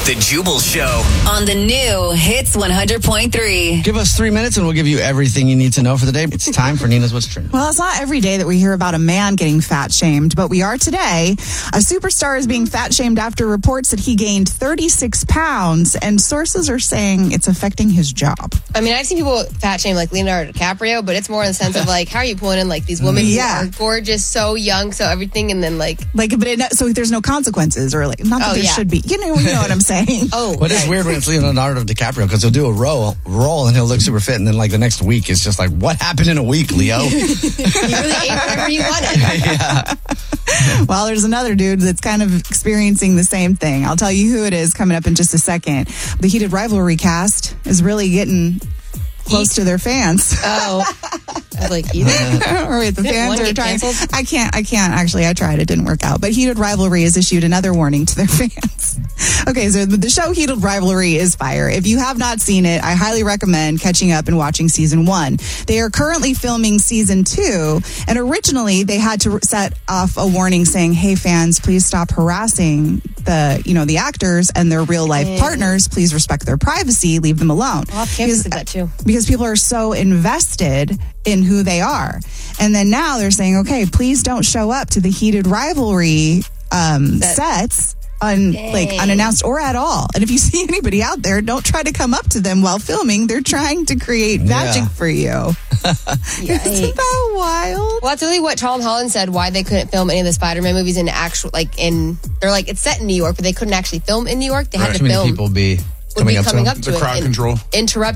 The Jubal Show. On the new Hits 100.3. Give us 3 minutes and we'll give you everything you need to know for the day. It's time for Nina's What's Trending. Well, it's not every day that we hear about a man getting fat shamed, but we are today. A superstar is being fat shamed after reports that he gained 36 pounds, and sources are saying it's affecting his job. I mean, I've seen people fat shame like Leonardo DiCaprio, but it's more in the sense of like, how are you pulling in like these women who are gorgeous, so young, so everything, and then so there's no consequences, or like, not that there should be. You know what I'm saying? But it's weird when it's Leonardo DiCaprio, because he'll do a role and he'll look super fit, and then like the next week it's just like, what happened in a week, Leo? You really ate whatever you wanted. Yeah. Well, there's another dude that's kind of experiencing the same thing. I'll tell you who it is coming up in just a second. The Heated Rivalry cast is really getting close to their fans. Oh. I was like, either. Or wait, the fans are trying. Canceled? I can't actually. I tried. It didn't work out. But Heated Rivalry has issued another warning to their fans. Okay, so the show Heated Rivalry is fire. If you have not seen it, I highly recommend catching up and watching season 1. They are currently filming season 2, and originally they had to set off a warning saying, "Hey fans, please stop harassing the actors and their real life partners. Please respect their privacy. Leave them alone." Well, campus did that too. Because people are so invested in who they are. And then now they're saying, okay, please don't show up to the Heated Rivalry sets unannounced or at all. And if you see anybody out there, don't try to come up to them while filming. They're trying to create magic for you. Isn't that wild? Well, that's really what Tom Holland said, why they couldn't film any of the Spider-Man movies in they're like, it's set in New York, but they couldn't actually film in New York. They had to film. People be coming up to it. The crowd control. Interrupt